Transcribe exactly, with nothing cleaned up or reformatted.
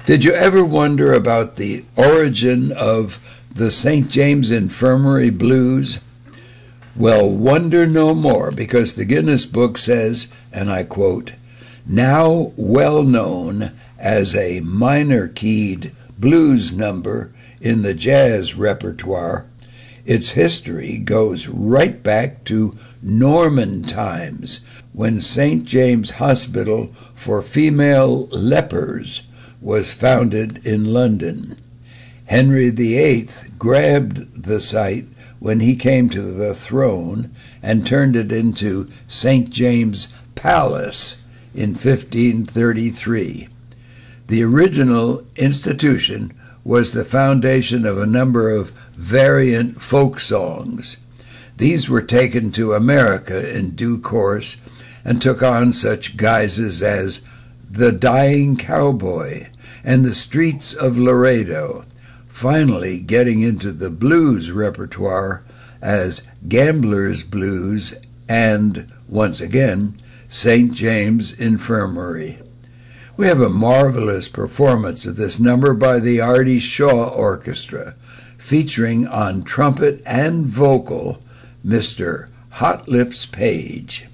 Did you ever wonder about the origin of the Saint James Infirmary blues? Well, wonder no more, because the Guinness Book says, and I quote, "Now well known as a minor-keyed blues number in the jazz repertoire, its history goes right back to Norman times, when Saint James Hospital for Female Lepers was founded in London. Henry the Eighth grabbed the site when he came to the throne and turned it into Saint James Palace in fifteen thirty-three. The original institution was the foundation of a number of variant folk songs. These were taken to America in due course and took on such guises as The Dying Cowboy and The Streets of Laredo, finally getting into the blues repertoire as Gambler's Blues and, once again, Saint James Infirmary. We have a marvelous performance of this number by the Artie Shaw Orchestra, featuring on trumpet and vocal Mister Hot Lips Page.